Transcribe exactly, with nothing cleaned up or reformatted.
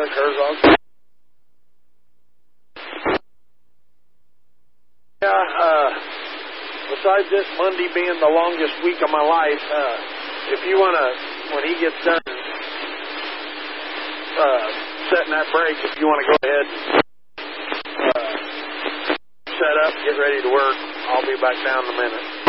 Chuck Herzog. Yeah, uh, besides this Monday being the longest week of my life, uh, if you want to, when he gets done uh, setting that break, if you want to go ahead uh, set up, get ready to work, I'll be back down in a minute.